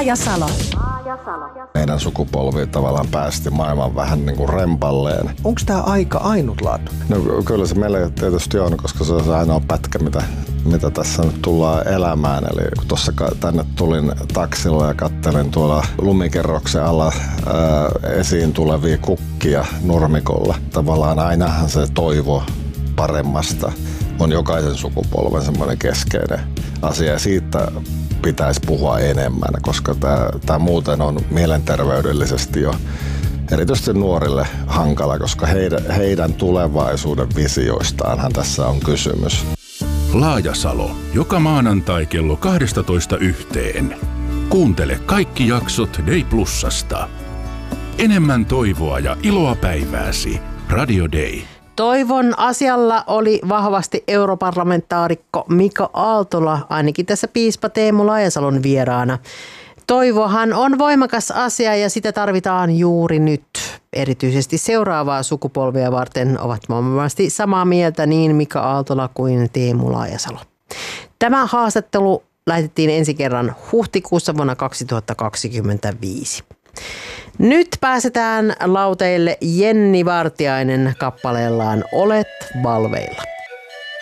Laajasalo. Meidän sukupolvi tavallaan päästi maailman vähän niin kuin rempalleen. Onko tämä aika ainutlaatuinen? No kyllä se meille tietysti on, koska se on se ainoa pätkä, mitä tässä nyt tullaan elämään. Eli kun tuossa tänne tulin taksilla ja kattelin tuolla lumikerroksen alla esiin tulevia kukkia nurmikolla. Tavallaan ainahan se toivo paremmasta on jokaisen sukupolven semmoinen keskeinen asia ja siitä pitäisi puhua enemmän, koska tämä muuten on mielenterveydellisesti jo erityisesti nuorille hankala, koska heidän tulevaisuuden visioistaanhan tässä on kysymys. Laajasalo. Joka maanantai kello 12:00. Kuuntele kaikki jaksot Day Plusasta. Enemmän toivoa ja iloa päivääsi. Radio Day. Toivon asialla oli vahvasti europarlamentaarikko Mika Aaltola, ainakin tässä piispa Teemu Laajasalon vieraana. Toivohan on voimakas asia ja sitä tarvitaan juuri nyt. Erityisesti seuraavaa sukupolvia varten ovat varmasti samaa mieltä niin Mika Aaltola kuin Teemu Laajasalo. Tämä haastattelu lähetettiin ensi kerran huhtikuussa vuonna 2025. Nyt pääsetään lauteille Jenni Vartiainen kappaleellaan Olet valveilla.